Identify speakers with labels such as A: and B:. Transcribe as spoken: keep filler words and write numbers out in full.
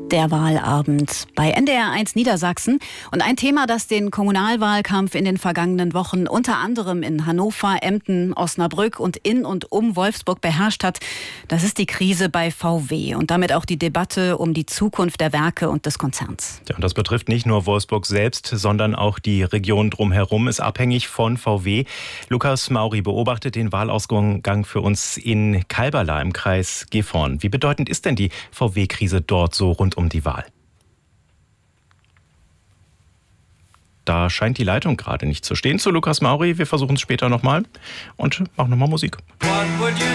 A: Der Wahlabend bei N D R eins Niedersachsen und ein Thema, das den Kommunalwahlkampf in den vergangenen Wochen unter anderem in Hannover, Emden, Osnabrück und in und um Wolfsburg beherrscht hat, das ist die Krise bei V W und damit auch die Debatte um die Zukunft der Werke und des Konzerns.
B: Ja, und das betrifft nicht nur Wolfsburg selbst, sondern auch die Region drumherum ist abhängig von V W. Lukas Mauri beobachtet den Wahlausgang für uns in Kalberla im Kreis Gifhorn. Wie bedeutend ist denn die V W-Krise dort so rund um die Wahl? Da scheint die Leitung gerade nicht zu stehen zu Lukas Mauri. Wir versuchen es später nochmal und machen nochmal Musik.
C: What would you